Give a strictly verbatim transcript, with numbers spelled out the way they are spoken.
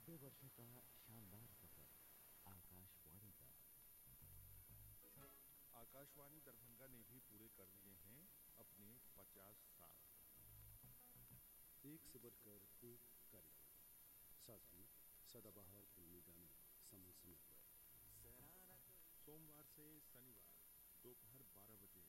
नब्बे वर्षों का शानदार सफर आकाशवाणी का। आकाशवाणी दरभंगा ने भी पूरे कर लिए हैं अपने पचास साल। एक से बढ़कर एक कार्यक्रम, साथ ही सदाबहार फिल्मी गाने समय समय पर। सोमवार से शनिवार दोपहर बारह बजे